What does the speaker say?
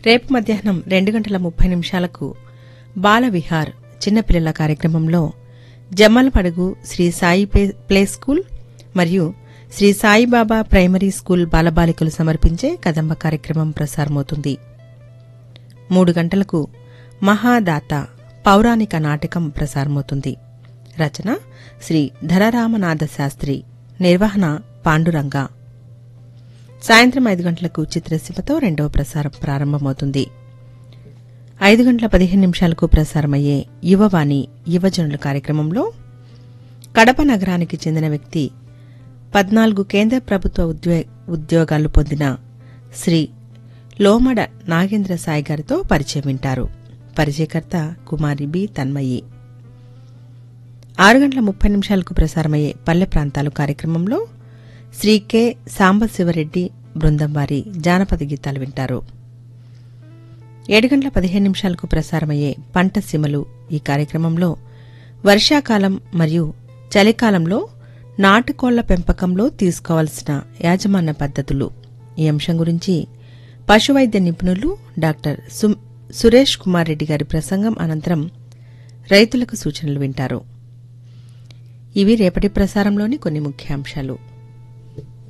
రేపు మధ్యాహ్నం 2:30 బాల విహార్ చిన్నపిల్లల కార్యక్రమంలో జమ్మలమడుగు శ్రీ సాయి ప్లే స్కూల్ మరియు శ్రీ సాయిబాబా ప్రైమరీ స్కూల్ బాలబాలికలు సమర్పించే కదంబ కార్యక్రమం ప్రసారమవుతుంది. 3 గంటలకు మహాదాత పౌరాణిక నాటకం ప్రసారమవుతుంది. రచన శ్రీ ధరరామనాథ శాస్త్రి, నిర్వహణ పాండురంగ. సాయంత్రం 5 గంటలకు చిత్రసీమతో రెండవ ప్రసారం ప్రారంభమవుతుంది. 5:15 ప్రసారమయ్యే యువవాణి యువజనుల కార్యక్రమంలో కడప నగరానికి చెందిన వ్యక్తి 14 కేంద్ర ప్రభుత్వ ఉద్యోగాలు పొందిన శ్రీ లోమడ నాగేంద్ర సాయి గారితో పరిచయం వింటారు. పరిచయకర్త కుమారి బి తన్మయి. 6:30 ప్రసారమయ్యే పల్లె ప్రాంతాలు కార్యక్రమంలో శ్రీ కె సాంబశివరెడ్డి బృందం వారి జానపద గీతాలు వింటారు. 7:15 ప్రసారమయ్యే పంట సీమలు ఈ కార్యక్రమంలో వర్షాకాలం మరియు చలికాలంలో నాటుకోళ్ల పెంపకంలో తీసుకోవాల్సిన యాజమాన్య పద్ధతులు ఈ అంశం గురించి పశువైద్య నిపుణులు డాక్టర్ సురేష్ కుమార్ రెడ్డి గారి ప్రసంగం అనంతరం రైతులకు సూచనలు వింటారు. ఇవి రేపటి ప్రసారంలోని కొన్ని ముఖ్యాంశాలు.